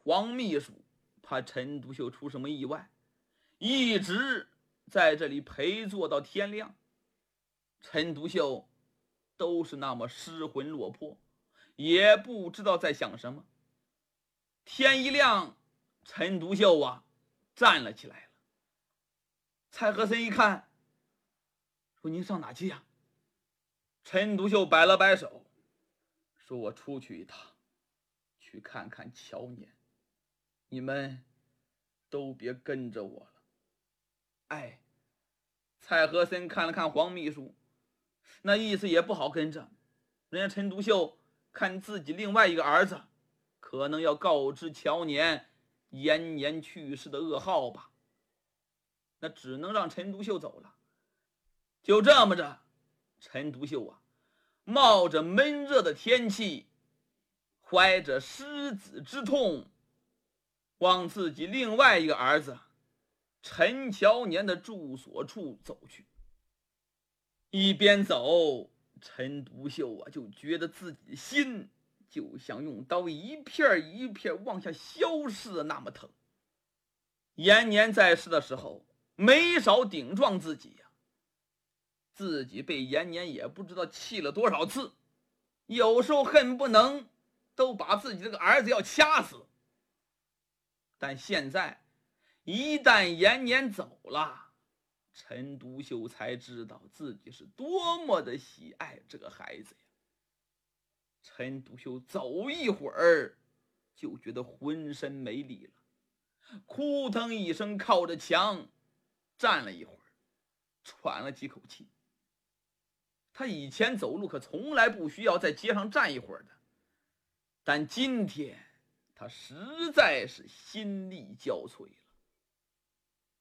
黄秘书怕陈独秀出什么意外，一直在这里陪坐到天亮。陈独秀都是那么失魂落魄，也不知道在想什么。天一亮，陈独秀站了起来了。蔡和森一看，说：“您上哪去呀？”陈独秀摆了摆手，说：“我出去一趟，去看看乔年，你们都别跟着我了。”哎，蔡和森看了看黄秘书，那意思也不好跟着。人家陈独秀看自己另外一个儿子可能要告知乔年延年去世的噩耗吧，那只能让陈独秀走了。就这么着，陈独秀冒着闷热的天气，怀着失子之痛，往自己另外一个儿子陈乔年的住所处走去。一边走，陈独秀就觉得自己的心就像用刀一片一片往下削似的那么疼。延年在世的时候没少顶撞自己自己被延年也不知道气了多少次，有时候恨不能都把自己这个儿子要掐死。但现在一旦延年走了，陈独秀才知道自己是多么的喜爱这个孩子呀。陈独秀走一会儿就觉得浑身没力了，扑腾一声靠着墙站了一会儿，喘了几口气。他以前走路可从来不需要在街上站一会儿的，但今天他实在是心力交瘁了。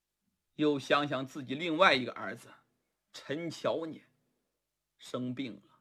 又想想自己另外一个儿子陈乔年生病了，